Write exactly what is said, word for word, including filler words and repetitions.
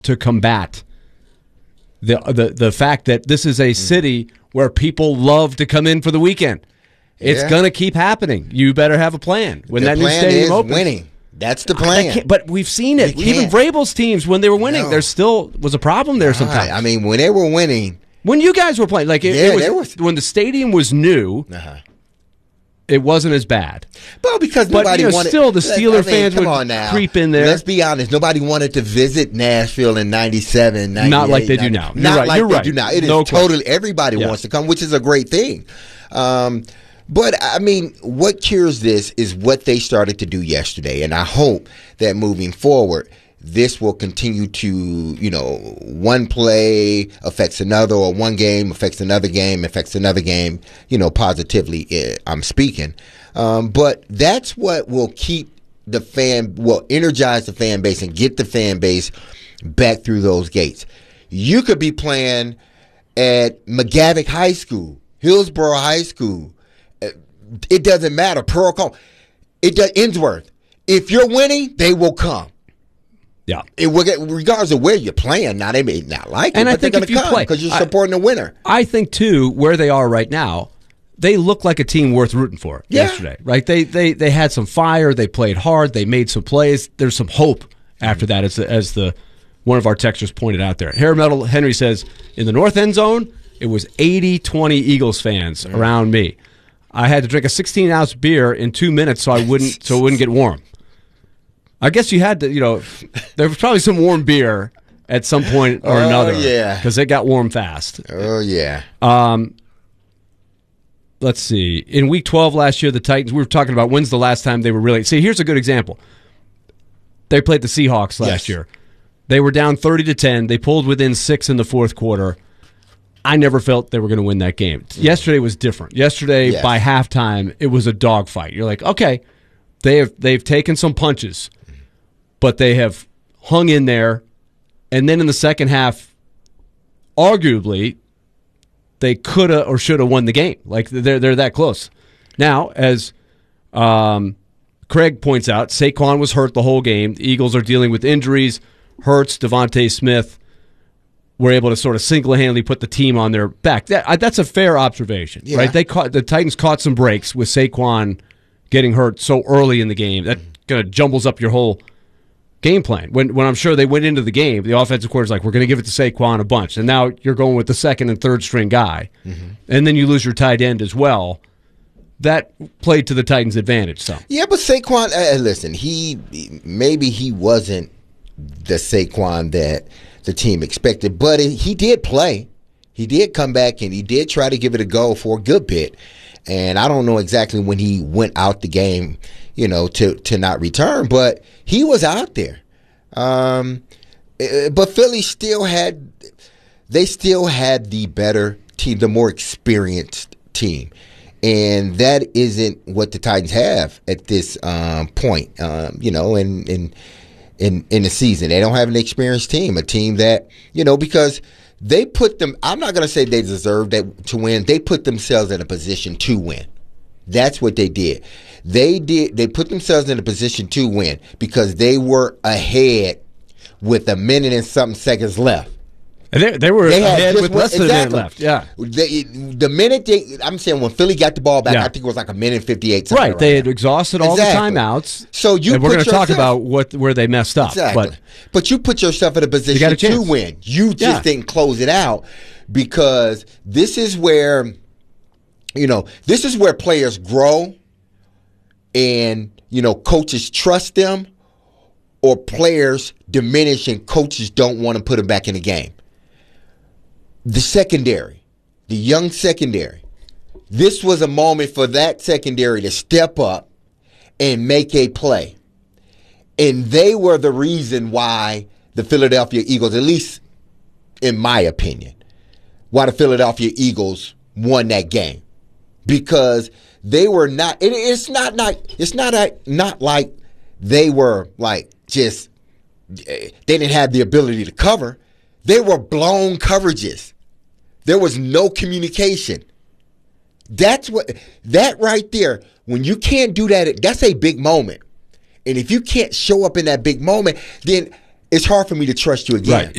to combat the the the fact that this is a city where people love to come in for the weekend. It's Yeah. going to keep happening. You better have a plan when the that new plan stadium is opens. winning. That's the I- that plan. can't- but we've seen it. You Even can't. Vrabel's teams, when they were winning, No. there still was a problem there sometimes. I mean, when they were winning, When you guys were playing, like it, Yeah, it was, there was- when the stadium was new, uh-huh. it wasn't as bad. Well, because But, nobody you know, wanted. still the let's- Steeler I mean, fans come would on now. creep in there. Let's be honest. Nobody wanted to visit Nashville in ninety-seven, Not like they do ninety-eight, now. You're Not right, like you're they right. do now. It is No totally, everybody Yeah. wants to come, which is a great thing. Um, but, I mean, what cures this is what they started to do yesterday. And I hope that moving forward, this will continue to, you know, one play affects another, or one game affects another game, affects another game, you know, positively, uh, I'm speaking. Um, but that's what will keep the fan, will energize the fan base and get the fan base back through those gates. You could be playing at McGavick High School, Hillsborough High School. It doesn't matter. Pearl Cone. It does, Innsworth. If you're winning, they will come. Yeah. It will get, regardless of where you're playing. Now, they may not like it, And I but think they're if going to you come play- because you're I- supporting the winner. I think, too, where they are right now, they look like a team worth rooting for Yeah. yesterday. Right? They, they they had some fire. They played hard. They made some plays. There's some hope after that, as the, as the one of our texters pointed out there. Hair Metal Henry says, in the north end zone, it was eighty twenty Eagles fans Mm. around me. I had to drink a sixteen-ounce beer in two minutes so I wouldn't so it wouldn't get warm. I guess you had to, you know, there was probably some warm beer at some point or Oh, another. yeah. Because it got warm fast. Oh, yeah. Let's see. In week twelve last year, the Titans, we were talking about when's the last time they were really. See, here's a good example. They played the Seahawks last Yes. year. They were down thirty to ten. They pulled within six in the fourth quarter. I never felt they were going to win that game. Yesterday was different. Yesterday, Yes. by halftime, it was a dogfight. You're like, okay, they have they've taken some punches, but they have hung in there. And then in the second half, arguably, they could have or should have won the game. Like they're they're that close. Now, as um, Craig points out, Saquon was hurt the whole game. The Eagles are dealing with injuries. Hurts, Devontae Smith were able to sort of single-handedly put the team on their back. That, that's a fair observation, Yeah. right? They caught the Titans caught some breaks with Saquon getting hurt so early in the game. That kind of jumbles up your whole game plan. When when I'm sure they went into the game, the offensive coordinator's like, we're going to give it to Saquon a bunch. And now you're going with the second and third string guy. Mm-hmm. And then you lose your tight end as well. That played to the Titans' advantage. So Yeah, but Saquon, uh, listen, he maybe he wasn't the Saquon that the team expected, but he did play. He did come back and he did try to give it a go for a good bit. And I don't know exactly when he went out the game, you know, to, to not return, but he was out there. Um, uh, but Philly still had, they still had the better team, the more experienced team. And that isn't what the Titans have at this um, point, um, you know, in, in in in the season. They don't have an experienced team, a team that, you know, because they put them, I'm not going to say they deserved that to win. They put themselves in a position to win. That's what they did. They did. They put themselves in a position to win because they were ahead with a minute and something seconds left. And they, they were They had ahead just with one- less than exactly. a minute left. Yeah. They, the minute they, I'm saying when Philly got the ball back, Yeah. I think it was like a minute and fifty-eight. something Right. around They had there. exhausted all Exactly. the timeouts. So you and we're put going to talk yourself- about what where they messed up. Exactly. But But you put yourself in a position got a to chance. win. You just Yeah. didn't close it out because this is where, you know, this is where players grow and, you know, coaches trust them, or players diminish and coaches don't want to put them back in the game. The secondary, the young secondary, this was a moment for that secondary to step up and make a play. And they were the reason why the Philadelphia Eagles, at least in my opinion, why the Philadelphia Eagles won that game. Because they were not, it, it's not, not, it's not, a, not like they were like just, they didn't have the ability to cover. They were blown coverages. There was no communication. That's what, that right there, when you can't do that, that's a big moment. And if you can't show up in that big moment, then it's hard for me to trust you again. Right.